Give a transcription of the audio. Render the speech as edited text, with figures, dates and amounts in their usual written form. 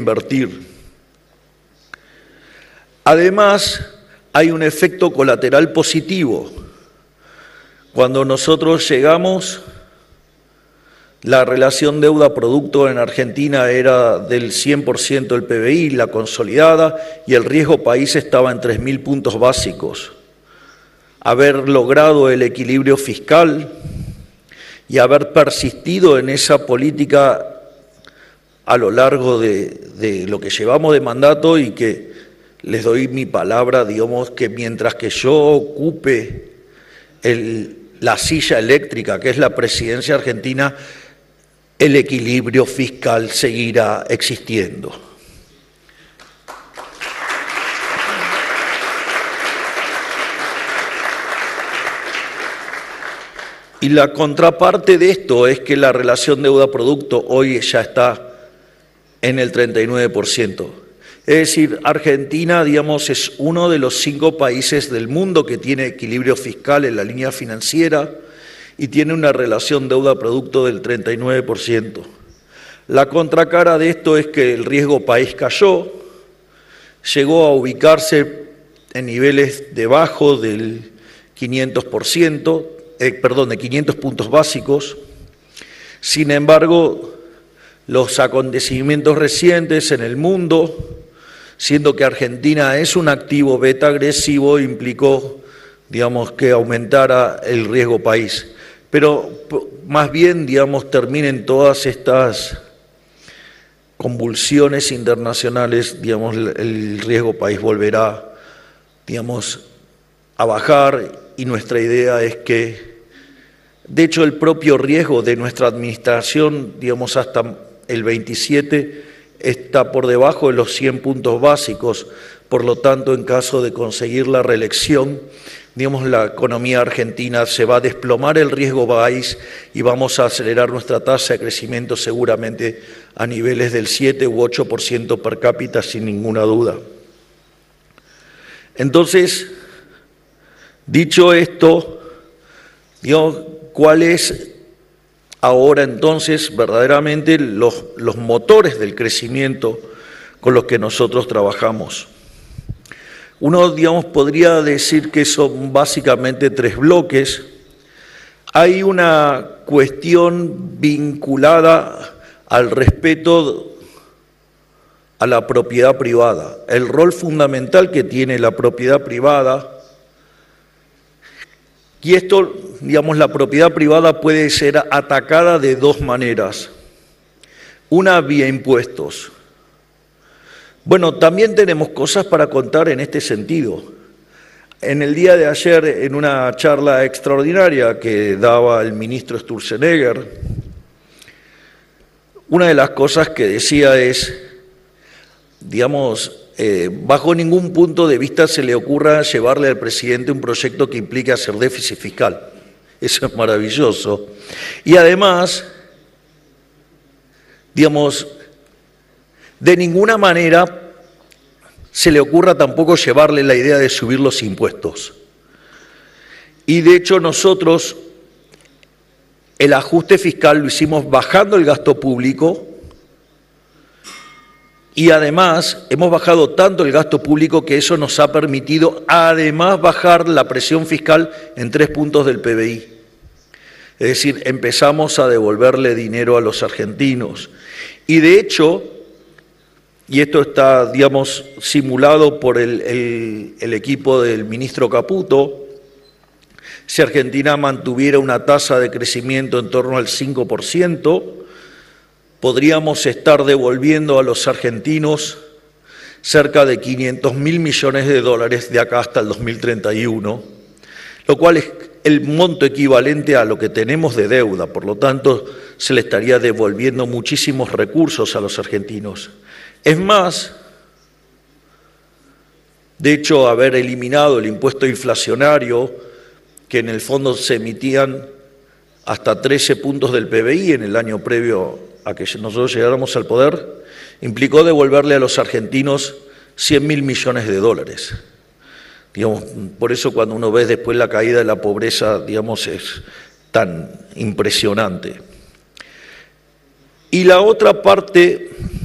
invertir. Además, hay un efecto colateral positivo. Cuando nosotros llegamos, la relación deuda-producto en Argentina era del 100% del PBI, la consolidada, y el riesgo país estaba en 3.000 puntos básicos. Haber logrado el equilibrio fiscal y haber persistido en esa política a lo largo de lo que llevamos de mandato, y que les doy mi palabra, digamos, que mientras que yo ocupe la silla eléctrica, que es la presidencia argentina, el equilibrio fiscal seguirá existiendo. Y la contraparte de esto es que la relación deuda-producto hoy ya está en el 39%. Es decir, Argentina, digamos, es uno de los 5 países del mundo que tiene equilibrio fiscal en la línea financiera y tiene una relación deuda-producto del 39%. La contracara de esto es que el riesgo país cayó, llegó a ubicarse en niveles debajo del 500%, de 500 puntos básicos. Sin embargo, los acontecimientos recientes en el mundo, siendo que Argentina es un activo beta agresivo, implicó, digamos, que aumentara el riesgo país. Pero más bien, digamos, terminen todas estas convulsiones internacionales, digamos, el riesgo país volverá, digamos, a bajar, y nuestra idea es que, de hecho, el propio riesgo de nuestra administración, digamos, hasta el 27, está por debajo de los 100 puntos básicos. Por lo tanto, en caso de conseguir la reelección, digamos, la economía argentina se va a desplomar el riesgo país y vamos a acelerar nuestra tasa de crecimiento seguramente a niveles del 7 u 8% per cápita, sin ninguna duda. Entonces, dicho esto, digamos, ¿cuál es ahora entonces verdaderamente los motores del crecimiento con los que nosotros trabajamos? Uno, digamos, podría decir que son básicamente 3 bloques. Hay una cuestión vinculada al respeto a la propiedad privada, el rol fundamental que tiene la propiedad privada. Y esto, digamos, la propiedad privada puede ser atacada de 2 maneras. Una, vía impuestos. Bueno, también tenemos cosas para contar en este sentido. En el día de ayer, en una charla extraordinaria que daba el ministro Sturzenegger, una de las cosas que decía es, digamos, bajo ningún punto de vista se le ocurra llevarle al presidente un proyecto que implique hacer déficit fiscal. Eso es maravilloso. Y además, digamos, de ninguna manera se le ocurra tampoco llevarle la idea de subir los impuestos. Y de hecho nosotros el ajuste fiscal lo hicimos bajando el gasto público, y además hemos bajado tanto el gasto público que eso nos ha permitido además bajar la presión fiscal en 3 puntos del PBI. Es decir, empezamos a devolverle dinero a los argentinos. Y de hecho, y esto está, digamos, simulado por el equipo del ministro Caputo, si Argentina mantuviera una tasa de crecimiento en torno al 5%, podríamos estar devolviendo a los argentinos cerca de 500.000 millones de dólares de acá hasta el 2031, lo cual es el monto equivalente a lo que tenemos de deuda. Por lo tanto, se le estaría devolviendo muchísimos recursos a los argentinos. Es más, de hecho, haber eliminado el impuesto inflacionario, que en el fondo se emitían hasta 13 puntos del PBI en el año previo a que nosotros llegáramos al poder, implicó devolverle a los argentinos 100.000 millones de dólares. Digamos, por eso cuando uno ve después la caída de la pobreza, digamos, es tan impresionante. Y la otra parte